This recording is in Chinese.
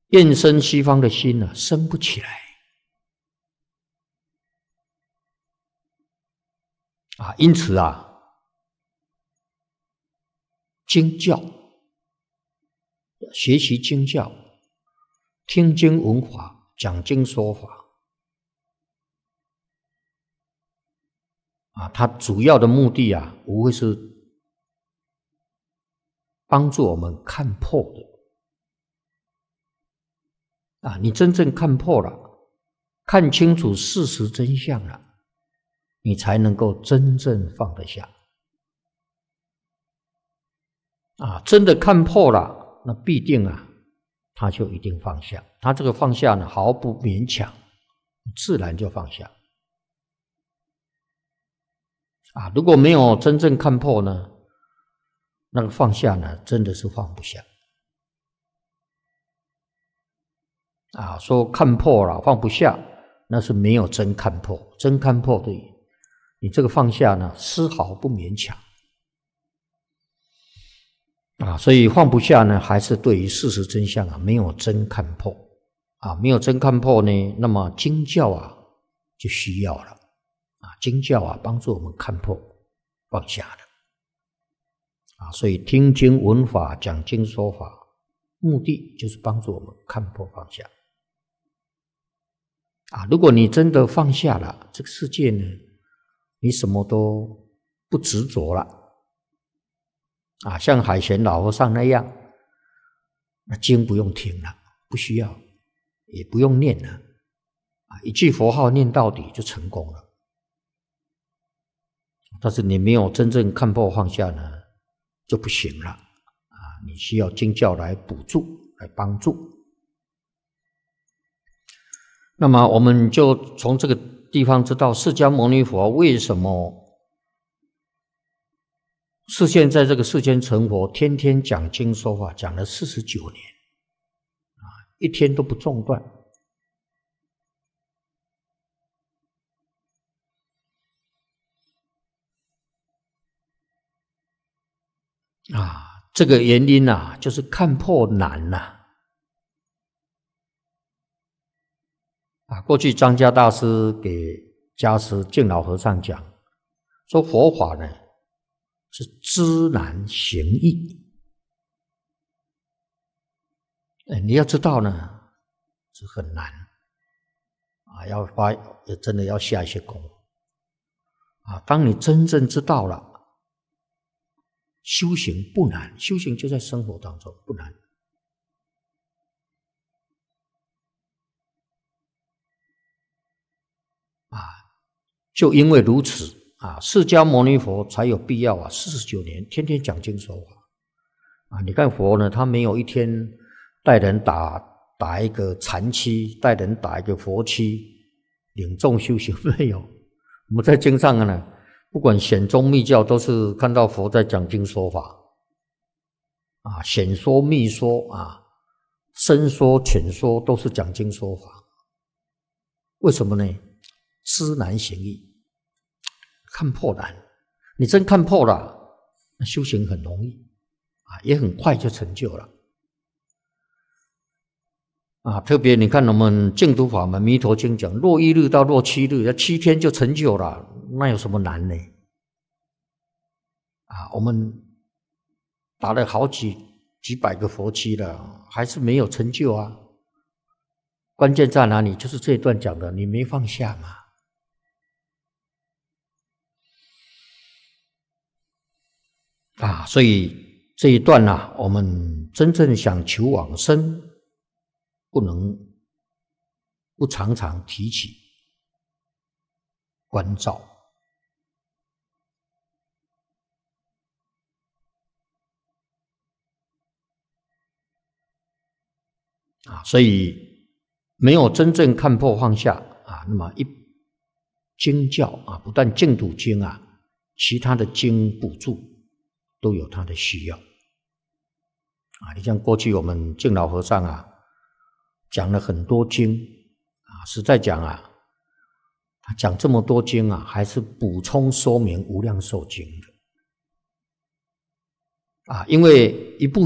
厌生西方的心啊，生不起来啊。因此啊，经教，学习经教，听经闻法，讲经说法啊，它主要的目的啊，无非是帮助我们看破的啊。你真正看破了，看清楚事实真相了，你才能够真正放得下啊。真的看破了，那必定啊，他就一定放下。他这个放下呢，毫不勉强，自然就放下啊。如果没有真正看破呢，那个放下呢，真的是放不下啊。说看破了放不下，那是没有真看破。真看破的，你这个放下呢，丝毫不勉强啊。所以放不下呢，还是对于事实真相啊，没有真看破啊。没有真看破呢，那么经教啊就需要了啊。经教啊，帮助我们看破放下的啊。所以听经闻法，讲经说法，目的就是帮助我们看破放下啊。如果你真的放下了，这个世界呢，你什么都不执着了啊。像海贤老和尚那样，那经不用听了，不需要，也不用念了啊，一句佛号念到底就成功了。但是你没有真正看破放下呢，就不行了啊！你需要经教来补助，来帮助。那么我们就从这个地方知道，释迦牟尼佛为什么示现在这个世间成佛，天天讲经说法，讲了49年啊，一天都不中断啊。这个原因啊，就是看破难啊。过去张家大师给家师净老和尚讲，说佛法呢是知难行易。你要知道呢，是很难啊，真的要下一些功夫啊。当你真正知道了，修行不难，修行就在生活当中，不难啊。就因为如此啊，释迦牟尼佛才有必要啊，49年天天讲经说法啊。你看佛呢，他没有一天带人打一个禅期，带人打一个佛期，领众修行，没有。我们在经上呢，不管显宗密教，都是看到佛在讲经说法啊，显说密说啊，深说浅说，都是讲经说法。为什么呢？知难行易，看破难。你真看破了，那修行很容易啊，也很快就成就了啊。特别你看我们净土法门弥陀经讲，若1日到若7日，要7天就成就了，那有什么难呢？啊，我们打了好几百个佛期了，还是没有成就啊。关键在哪里？就是这一段讲的，你没放下嘛。啊，所以这一段啊，我们真正想求往生，不能不常常提起关照啊。所以没有真正看破放下啊，那么经教啊，不但净土经啊，其他的经补助都有它的需要啊。你像过去我们净老和尚啊，讲了很多经啊，实在讲啊，他讲这么多经啊，还是补充说明无量寿经的啊。因为一部